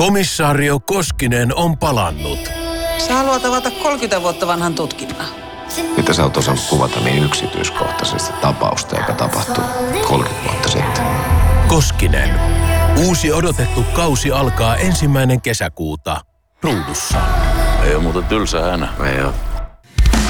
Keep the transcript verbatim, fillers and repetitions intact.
Komissaario Koskinen on palannut. Sä haluat avata kolmekymmentä vuotta vanhan tutkinnan. Mitä sä oot osannut kuvata niin yksityiskohtaisesti tapausta, joka tapahtui kolmekymmentä vuotta sitten? Koskinen. Uusi odotettu kausi alkaa ensimmäinen kesäkuuta. Ruudussa. Ei ole muuten tylsä hänä. Ei oo.